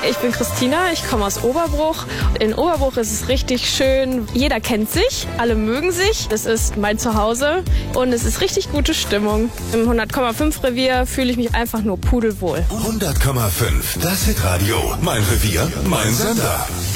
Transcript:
Ich bin Christina, ich komme aus Oberbruch. In Oberbruch ist es richtig schön. Jeder kennt sich, alle mögen sich. Es ist mein Zuhause und es ist richtig gute Stimmung. Im 100,5 Revier fühle ich mich einfach nur pudelwohl. 100,5, das Hitradio. Mein Revier, mein Sender.